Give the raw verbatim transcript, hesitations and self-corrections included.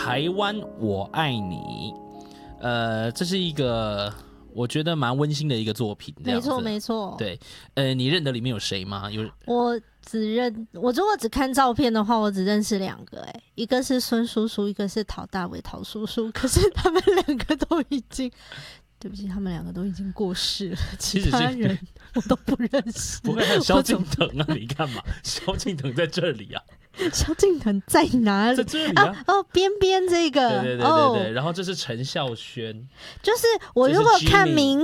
台湾我爱你，呃，这是一个我觉得蛮温馨的一个作品， 没错没错。 对，呃，你认得里面有谁吗？有我只认我如果只看照片的话，我只认识两个、欸，一个是孙叔叔，一个是陶大伟陶叔叔，可是他们两个都已经。对不起，他们两个都已经过世了，其他人我都不认识。 不会还有萧敬腾啊？你干嘛？萧敬腾在这里啊？ 萧敬腾在哪里？ 在这里啊！ 啊哦，边边这个， 对对对对对。哦、然后这是陈孝萱， 就是我如果看名